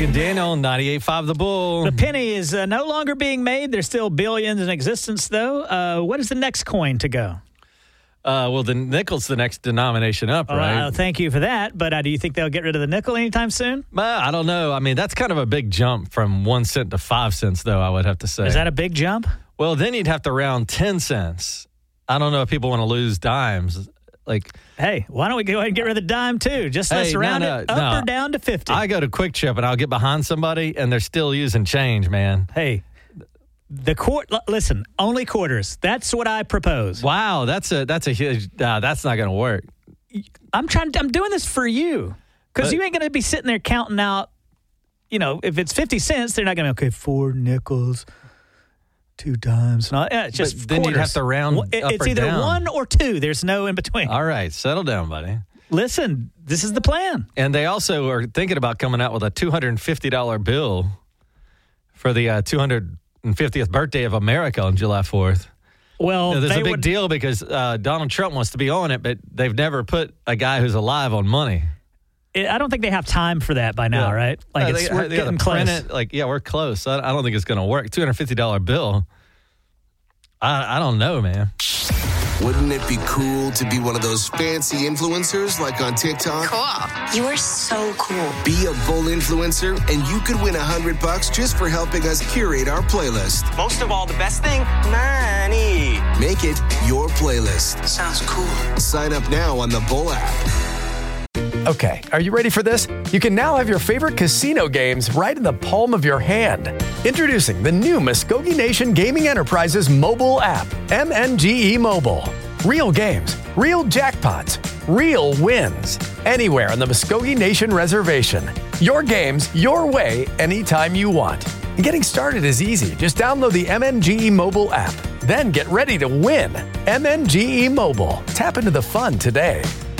Daniel, 98.5 The Bull. The penny is no longer being made. There's still billions in existence, though. What is the next coin to go? Well, the nickel's the next denomination up, right? Thank you for that. But do you think they'll get rid of the nickel anytime soon? I don't know. I mean, that's kind of a big jump from 1 cent to 5 cents, though, I would have to say. Is that a big jump? Well, then you'd have to round 10 cents. I don't know if people want to lose dimes. Hey, why don't we go ahead and get rid of the dime, too? Let's round it up or down to 50. I go to Quick Trip, and I'll get behind somebody, and they're still using change, man. Hey, listen, only quarters. That's what I propose. Wow, that's a huge. That's not going to work. I'm doing this for you because you ain't going to be sitting there counting out. You know, if it's 50 cents, they're not going to 4 nickels, 2 dimes. No, it's just then quarters. You'd have to round. It's either down. 1 or 2. There's no in between. All right, settle down, buddy. Listen, this is the plan. And they also are thinking about coming out with a $250 bill for the 250th birthday of America on July 4th. Well, there's a big deal because Donald Trump wants to be on it, but they've never put a guy who's alive on money. I don't think they have time for that by now, right? We're getting close. We're close. I don't think it's going to work. $250 bill. I don't know, man. Wouldn't it be cool to be one of those fancy influencers like on TikTok? Cool. You are so cool. Be a Bull influencer, and you could win $100 just for helping us curate our playlist. Most of all, the best thing, money. Make it your playlist. Sounds cool. Sign up now on the Bull app. Okay, are you ready for this? You can now have your favorite casino games right in the palm of your hand. Introducing the new Muskogee Nation Gaming Enterprises mobile app, MNGE Mobile. Real games, real jackpots, real wins. Anywhere on the Muskogee Nation Reservation. Your games, your way, anytime you want. And getting started is easy. Just download the MNGE Mobile app. Then get ready to win. MNGE Mobile. Tap into the fun today.